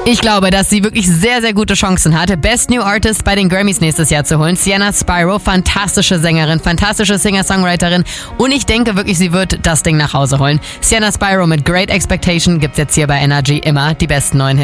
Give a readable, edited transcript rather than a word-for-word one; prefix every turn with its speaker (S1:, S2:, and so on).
S1: Ich glaube, dass sie wirklich sehr, sehr gute Chancen hat, Best New Artist bei den Grammys nächstes Jahr zu holen. Sienna Spyro, fantastische Sängerin, fantastische Singer-Songwriterin und ich denke wirklich, sie wird das Ding nach Hause holen. Sienna Spyro mit Great Expectation gibt's jetzt hier bei Energy immer die besten neuen Hits.